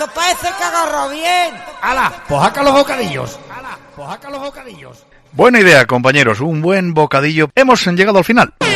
esto parece que agarró bien. ¡Hala! ¡Pues saca los bocadillos! Buena idea, compañeros, un buen bocadillo. Hemos llegado al final.